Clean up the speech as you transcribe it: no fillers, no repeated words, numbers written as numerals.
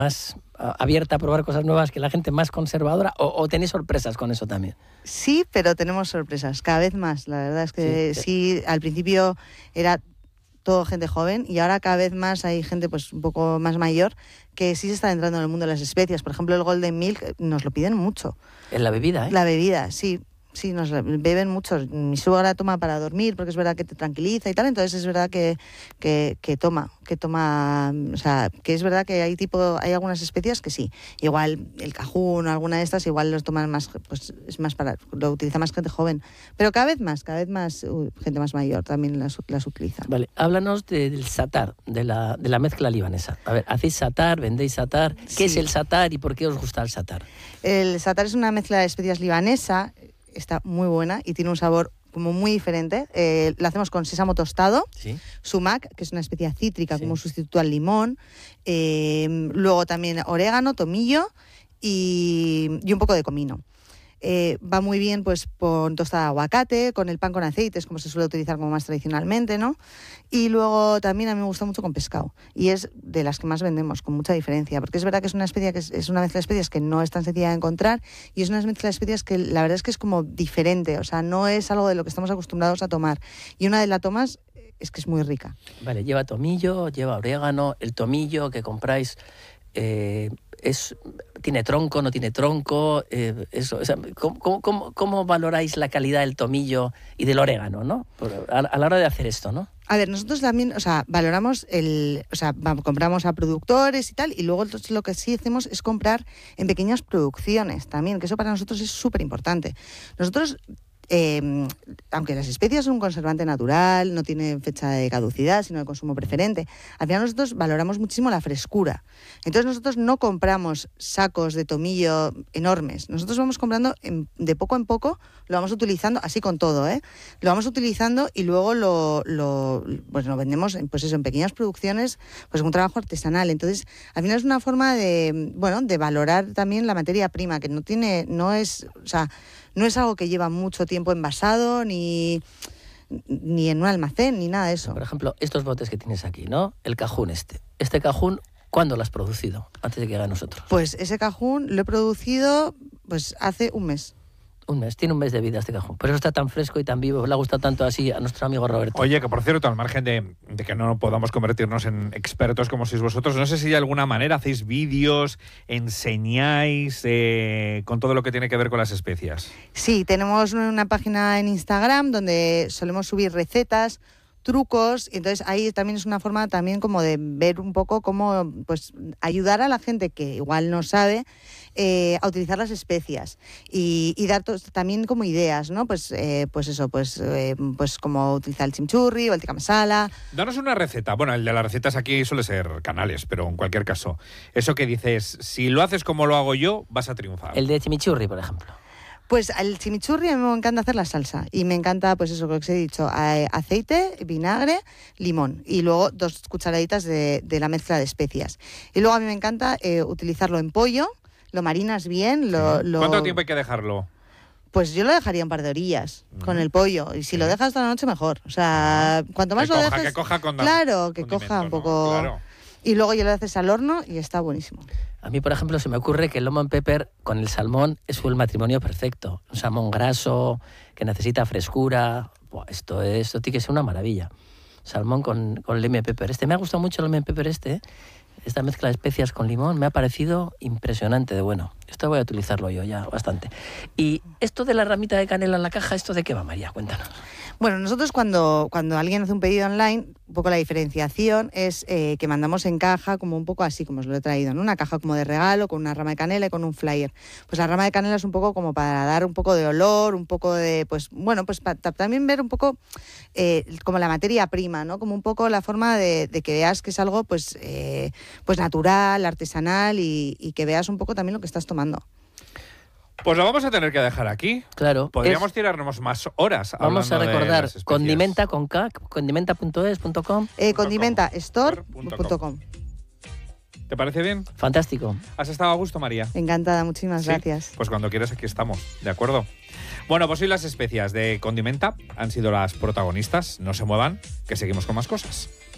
más abierta a probar cosas nuevas que la gente más conservadora, o tenéis sorpresas con eso también? Sí, pero tenemos sorpresas, cada vez más. La verdad es que sí, al principio era todo gente joven y ahora cada vez más hay gente pues un poco más mayor que sí se está entrando en el mundo de las especias. Por ejemplo, el Golden Milk nos lo piden mucho. En la bebida, ¿eh? La bebida, sí. Sí, nos beben mucho. Mi suegra toma para dormir porque es verdad que te tranquiliza y tal, entonces es verdad que toma, o sea, que es verdad que hay algunas especias que sí. Igual el cajún o alguna de estas igual los toman más, pues es más lo utiliza más gente joven, pero cada vez más gente más mayor también las utiliza. Vale, háblanos del satar, de la mezcla libanesa. A ver, ¿hacéis satar, vendéis satar? ¿Qué es el satar y por qué os gusta el satar? El satar es una mezcla de especias libanesa. Está muy buena y tiene un sabor como muy diferente. La hacemos con sésamo tostado, ¿Sí? sumac, que es una especia cítrica como sustituto al limón, luego también orégano, tomillo y un poco de comino. Va muy bien pues con tostada de aguacate, con el pan con aceite, es como se suele utilizar como más tradicionalmente, ¿no? Y luego también a mí me gusta mucho con pescado y es de las que más vendemos, con mucha diferencia, porque es verdad que es una especia es una mezcla de especias que no es tan sencilla de encontrar y es una mezcla de especias que la verdad es que es como diferente, o sea, no es algo de lo que estamos acostumbrados a tomar y una de las tomas es que es muy rica. Vale, lleva tomillo, lleva orégano, el tomillo que compráis ¿tiene tronco, no tiene tronco? Eso, o sea, ¿cómo valoráis la calidad del tomillo y del orégano, ¿no? A la hora de hacer esto, ¿no? A ver, nosotros también, o sea, valoramos compramos a productores y tal, y luego lo que sí hacemos es comprar en pequeñas producciones también, que eso para nosotros es súper importante. Nosotros, aunque las especias son un conservante natural, no tienen fecha de caducidad, sino de consumo preferente, al final nosotros valoramos muchísimo la frescura. Entonces nosotros no compramos sacos de tomillo enormes, nosotros vamos comprando de poco en poco, lo vamos utilizando, así con todo, lo vamos utilizando y luego lo vendemos pues eso, en pequeñas producciones, pues un trabajo artesanal. Entonces al final es una forma de valorar también la materia prima, que no es algo que lleva mucho tiempo envasado, ni en un almacén, ni nada de eso. Por ejemplo, estos botes que tienes aquí, ¿no? El cajún Este cajún, ¿cuándo lo has producido? Antes de que llegue a nosotros. Pues ese cajún lo he producido pues hace un mes. Un mes, tiene un mes de vida este cajón. Por eso está tan fresco y tan vivo. Le ha gustado tanto así a nuestro amigo Roberto. Oye, que por cierto, al margen de que no podamos convertirnos en expertos como sois vosotros, no sé si de alguna manera hacéis vídeos, enseñáis con todo lo que tiene que ver con las especias. Sí, tenemos una página en Instagram donde solemos subir recetas, trucos, y entonces ahí también es una forma también como de ver un poco cómo pues ayudar a la gente que igual no sabe a utilizar las especias y dar también como ideas, ¿no? Pues como utilizar el chimichurri o el tikka masala. Danos una receta. Bueno, el de las recetas aquí suele ser canales, pero en cualquier caso, eso que dices, si lo haces como lo hago yo, vas a triunfar. El de chimichurri, por ejemplo. Pues al chimichurri a mí me encanta hacer la salsa y me encanta, pues eso que os he dicho, aceite, vinagre, limón y luego 2 cucharaditas de la mezcla de especias. Y luego a mí me encanta utilizarlo en pollo, lo marinas bien. ¿Cuánto tiempo hay que dejarlo? Pues yo lo dejaría un par de orillas con el pollo y si lo dejas toda la noche mejor. O sea, cuanto más lo dejes... Que coja con claro, que coja un poco... Claro. Y luego ya lo haces al horno y está buenísimo. A mí, por ejemplo, se me ocurre que el lemon pepper con el salmón es el matrimonio perfecto. Un salmón graso, que necesita frescura. Buah, esto tiene que ser una maravilla. Salmón con lemon pepper. Me ha gustado mucho el lemon pepper esta mezcla de especias con limón me ha parecido impresionante de bueno. Esto voy a utilizarlo yo ya bastante. Y esto de la ramita de canela en la caja, ¿esto de qué va, María? Cuéntanos. Bueno, nosotros cuando alguien hace un pedido online, un poco la diferenciación es que mandamos en caja como un poco así como os lo he traído, ¿no? Una caja como de regalo con una rama de canela y con un flyer. Pues la rama de canela es un poco como para dar un poco de olor, un poco de, pues para también ver un poco como la materia prima, ¿no? Como un poco la forma de que veas que es algo pues natural, artesanal y que veas un poco también lo que estás tomando. Pues lo vamos a tener que dejar aquí. Claro. Podríamos tirarnos más horas. Vamos a recordar, condimenta con K, condimenta.es.com. Condimentastore.com. ¿Te parece bien? Fantástico. ¿Has estado a gusto, María? Encantada, muchísimas gracias. Pues cuando quieras aquí estamos, ¿de acuerdo? Bueno, pues hoy las especias de Condimenta han sido las protagonistas. No se muevan, que seguimos con más cosas.